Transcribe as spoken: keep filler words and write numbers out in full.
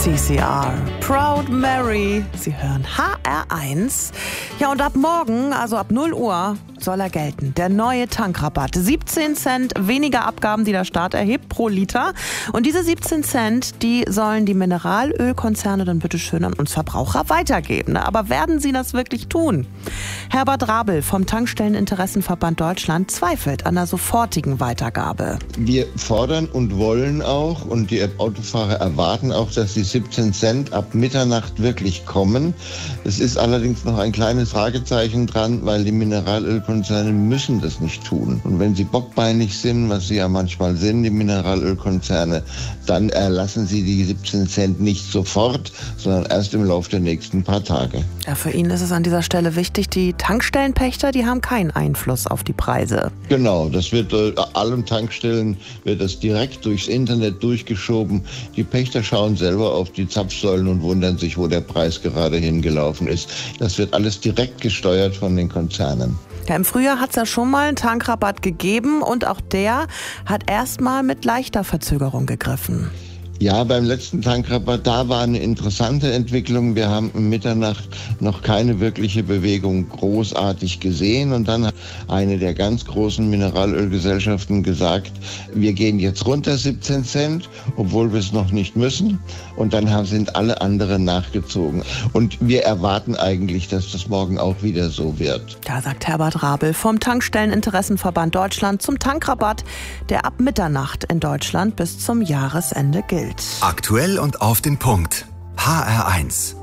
C C R, Proud Mary. Sie hören H R eins. Ja, und ab morgen, also ab null Uhr, soll er gelten. Der neue Tankrabatt. siebzehn Cent weniger Abgaben, die der Staat erhebt pro Liter. Und diese siebzehn Cent, die sollen die Mineralölkonzerne dann bitte schön an uns Verbraucher weitergeben. Aber werden sie das wirklich tun? Herbert Rabel vom Tankstelleninteressenverband Deutschland zweifelt an der sofortigen Weitergabe. Wir fordern und wollen auch, und die Autofahrer erwarten auch, dass die siebzehn Cent ab Mitternacht wirklich kommen. Es ist allerdings noch ein kleines Fragezeichen dran, weil die Mineralölkonzerne müssen das nicht tun. Und wenn sie bockbeinig sind, was sie ja manchmal sind, die Mineralölkonzerne, dann erlassen sie die siebzehn Cent nicht sofort, sondern erst im Laufe der nächsten paar Tage. Ja, für ihn ist es an dieser Stelle wichtig, die Tankstellenpächter, die haben keinen Einfluss auf die Preise. Genau, das wird äh, allen Tankstellen wird das direkt durchs Internet durchgeschoben. Die Pächter schauen selber auf die Zapfsäulen und wundern sich, wo der Preis gerade hingelaufen ist. Das wird alles direkt gesteuert von den Konzernen. Ja, im Frühjahr hat es ja schon mal einen Tankrabatt gegeben und auch der hat erstmal mit leichter Verzögerung gegriffen. Ja, beim letzten Tankrabatt, da war eine interessante Entwicklung. Wir haben um Mitternacht noch keine wirkliche Bewegung großartig gesehen. Und dann hat eine der ganz großen Mineralölgesellschaften gesagt, wir gehen jetzt runter siebzehn Cent, obwohl wir es noch nicht müssen. Und dann haben, sind alle anderen nachgezogen. Und wir erwarten eigentlich, dass das morgen auch wieder so wird. Da sagt Herbert Rabel vom Tankstelleninteressenverband Deutschland zum Tankrabatt, der ab Mitternacht in Deutschland bis zum Jahresende gilt. Aktuell und auf den Punkt. H R eins.